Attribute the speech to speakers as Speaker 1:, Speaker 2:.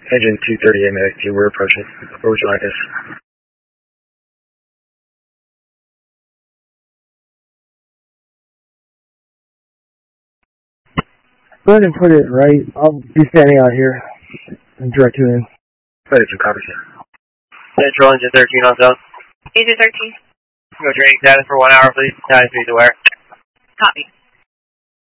Speaker 1: Engine 230 MXT, we're approaching. Where would you like us?
Speaker 2: Go ahead and put it right. I'll be standing out here and direct you in.
Speaker 1: Ready to copy, sir.
Speaker 3: Central Engine 13 on zone.
Speaker 4: Engine 13.
Speaker 3: Go training status for 1 hour, please. Status please aware.
Speaker 4: Copy.